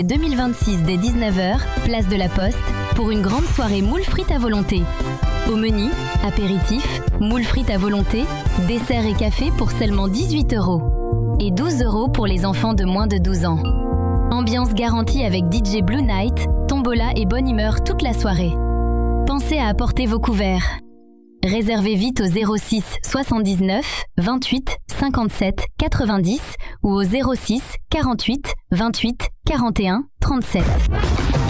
2026 dès 19 h, place de la Poste, pour une grande soirée moules frites à volonté. Au menu, apéritif, moules frites à volonté, dessert et café pour seulement 18 € et 12 € pour les enfants de moins de 12 ans. Ambiance garantie avec DJ Blue Night, tombola et bonne humeur toute la soirée. Pensez à apporter vos couverts. Réservez vite au 06 79 28 57 90 ou au 06 48 28 41 37.